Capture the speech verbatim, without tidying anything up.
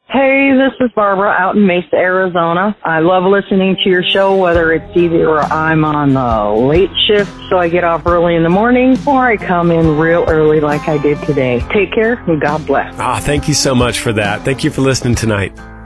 Hey, this is Barbara out in Mesa, Arizona. I love listening to your show, whether it's either I'm on the late shift, so I get off early in the morning, or I come in real early like I did today. Take care and God bless. Ah, thank you so much for that. Thank you for listening tonight.